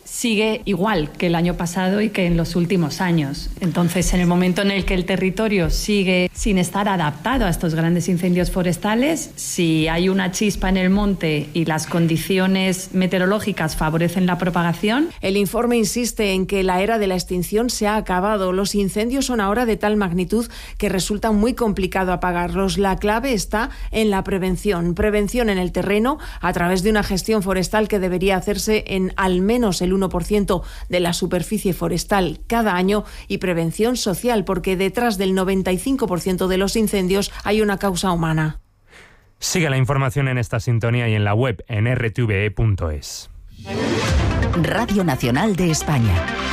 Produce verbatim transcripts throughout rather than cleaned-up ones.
sigue igual que el año pasado y que en los últimos años. Entonces, en el momento en el que el territorio sigue sin estar adaptado a estos grandes incendios forestales, si hay una chispa en el monte y las condiciones meteorológicas favorecen la propagación. El informe insiste en que la era de la extinción se ha acabado. Los incendios son ahora de tal magnitud que resulta muy complicado apagarlos. La clave está en la prevención. Prevención en el terreno a través de una gestión forestal que debería hacerse en al menos el uno por ciento de la superficie forestal cada año, y prevención social, porque detrás del noventa y cinco por ciento de los incendios hay una causa humana. Sigue la información en esta sintonía y en la web en erre te ve e punto es. Radio Nacional de España.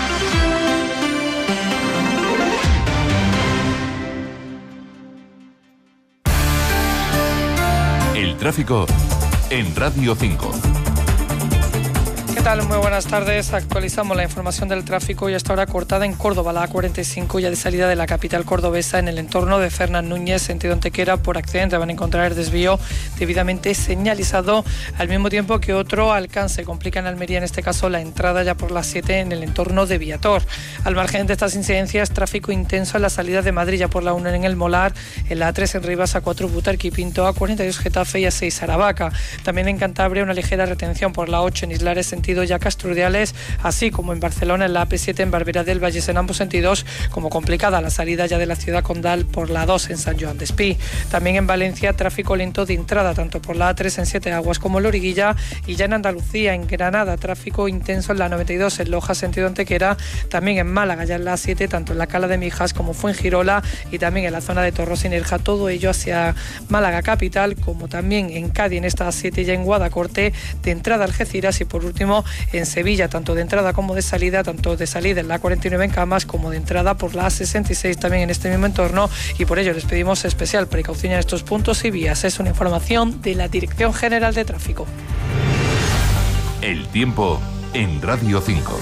El tráfico en Radio cinco. ¿Qué tal? Muy buenas tardes. Actualizamos la información del tráfico y hasta ahora cortada en Córdoba, la A cuarenta y cinco, ya de salida de la capital cordobesa en el entorno de Fernán Núñez, sentido Antequera. Por accidente van a encontrar el desvío debidamente señalizado, al mismo tiempo que otro alcance complica en Almería, en este caso la entrada ya por la siete en el entorno de Viator. Al margen de estas incidencias, tráfico intenso en la salida de Madrid, ya por la uno en el Molar, en la A tres en Rivas, A cuatro Butarque y Pinto, A cuarenta y dos Getafe y A seis Aravaca. También en Cantabria una ligera retención por la ocho en Islares, sentido ya Castrudiales, así como en Barcelona en la A P siete en Barberá del Vallés en ambos sentidos, como complicada la salida ya de la ciudad condal por la dos en San Joan Despí. También en Valencia tráfico lento de entrada tanto por la A tres en Siete Aguas como en Loriguilla, y ya en Andalucía, en Granada, tráfico intenso en la noventa y dos en Loja sentido Antequera, también en Málaga ya en la A siete, tanto en la Cala de Mijas como Fuengirola, y también en la zona de Torros y Nerja, todo ello hacia Málaga capital, como también en Cádiz en esta A siete, ya en Guadacorte, de entrada Algeciras, y por último en Sevilla, tanto de entrada como de salida, tanto de salida en la A cuarenta y nueve en Camas como de entrada por la A sesenta y seis también en este mismo entorno, y por ello les pedimos especial precaución en estos puntos y vías. Es una información de la Dirección General de Tráfico. El tiempo en Radio cinco.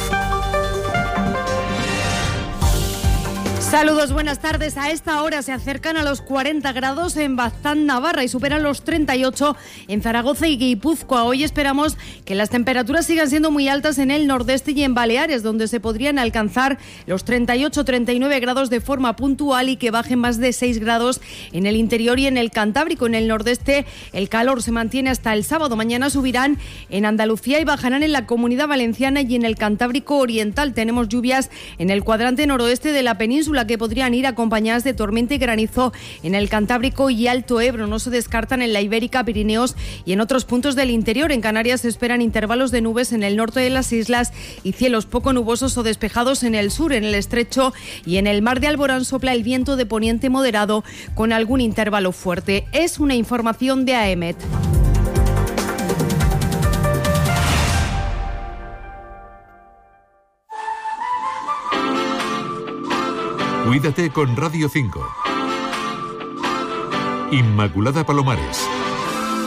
Saludos, buenas tardes. A esta hora se acercan a los cuarenta grados en Baztán, Navarra, y superan los treinta y ocho en Zaragoza y Guipúzcoa. Hoy esperamos que las temperaturas sigan siendo muy altas en el nordeste y en Baleares, donde se podrían alcanzar los treinta y ocho treinta y nueve grados de forma puntual, y que bajen más de seis grados en el interior y en el Cantábrico. En el nordeste el calor se mantiene hasta el sábado. Mañana subirán en Andalucía y bajarán en la Comunidad Valenciana y en el Cantábrico Oriental. Tenemos lluvias en el cuadrante noroeste de la península, que podrían ir acompañadas de tormenta y granizo en el Cantábrico y Alto Ebro. No se descartan en la Ibérica, Pirineos y en otros puntos del interior. En Canarias se esperan intervalos de nubes en el norte de las islas y cielos poco nubosos o despejados en el sur. En el estrecho y en el mar de Alborán sopla el viento de poniente moderado con algún intervalo fuerte. Es una información de AEMET. Cuídate con Radio cinco. Inmaculada Palomares.